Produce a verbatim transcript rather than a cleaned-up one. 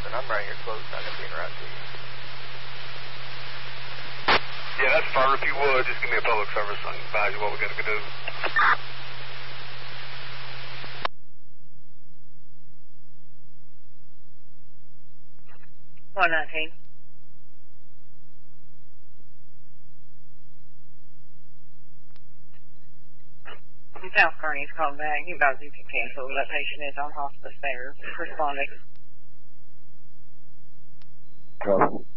listen, I'm right here close, not going to be interrupted to you. Yeah, that's fine. If you would, just give me a public service and advise you what we got to do. one nineteen. South Kearney's called back. You guys you can cancel. That patient is on hospice there. Responding. Oh.